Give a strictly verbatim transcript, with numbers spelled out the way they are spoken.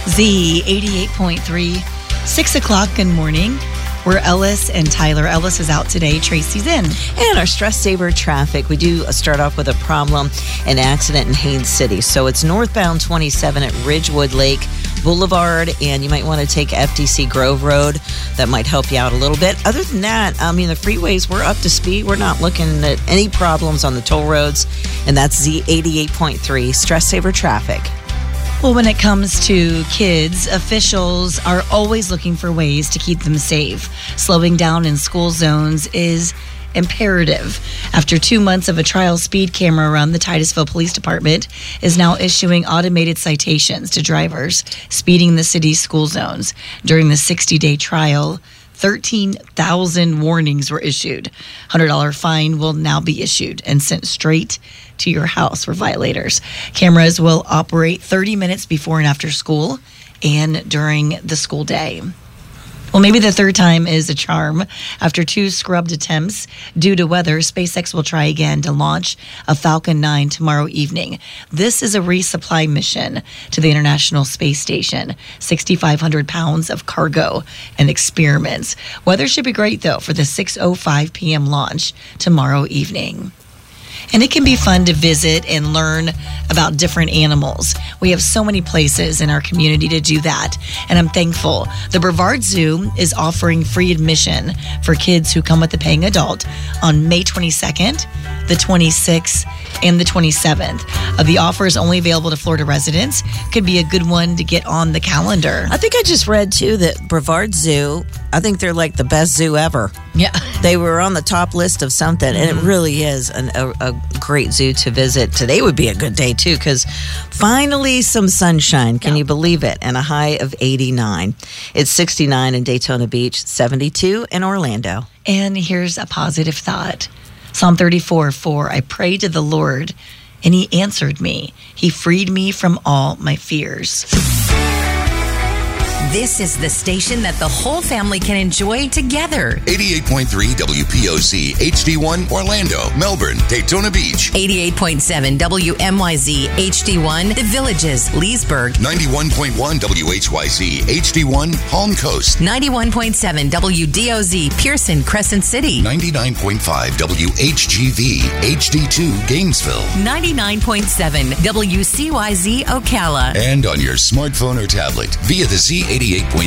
Z eighty-eight point three, six o'clock, good morning. We're Ellis and Tyler. Ellis is out today. Tracy's in. And our Stress Saver traffic, we do start off with a problem, an accident in Haines City. So it's northbound twenty-seven at Ridgewood Lake Boulevard, and you might want to take F D C Grove Road. That might help you out a little bit. Other than that, I mean, the freeways, we're up to speed. We're not looking at any problems on the toll roads, and that's Z eighty-eight point three, Stress Saver traffic. Well, when it comes to kids, officials are always looking for ways to keep them safe. Slowing down in school zones is imperative. After two months of a trial speed camera around the Titusville Police Department is now issuing automated citations to drivers speeding the city's school zones. During the sixty-day trial, thirteen thousand warnings were issued. one hundred dollars fine will now be issued and sent straight to your house for violators. Cameras will operate thirty minutes before and after school and during the school day. Well, maybe the third time is a charm. After two scrubbed attempts due to weather, SpaceX will try again to launch a Falcon nine tomorrow evening. This is a resupply mission to the International Space Station. six thousand five hundred pounds of cargo and experiments. Weather should be great, though, for the six oh five p.m. launch tomorrow evening. And it can be fun to visit and learn about different animals. We have so many places in our community to do that, and I'm thankful. The Brevard Zoo is offering free admission for kids who come with a paying adult on May twenty-second, the twenty-sixth, and the twenty-seventh. Uh, the offer is only available to Florida residents. Could be a good one to get on the calendar. I think I just read, too, that Brevard Zoo, I think they're like the best zoo ever. Yeah. They were on the top list of something, and it really is an, a, a great zoo to visit. Today would be a good day, too, because finally some sunshine. Can yeah. you believe it? And a high of eighty-nine. It's sixty-nine in Daytona Beach, seventy-two in Orlando. And here's a positive thought. Psalm thirty-four four, I prayed to the Lord, and he answered me. He freed me from all my fears. This is the station that the whole family can enjoy together. eighty-eight point three W P O Z, H D one, Orlando, Melbourne, Daytona Beach. eighty-eight point seven W M Y Z, H D one, The Villages, Leesburg. ninety-one point one W H Y Z, H D one, Palm Coast. ninety-one point seven W D O Z, Pearson, Crescent City. ninety-nine point five W H G V, H D two, Gainesville. ninety-nine point seven W C Y Z, Ocala. And on your smartphone or tablet via the Z eighty-eight point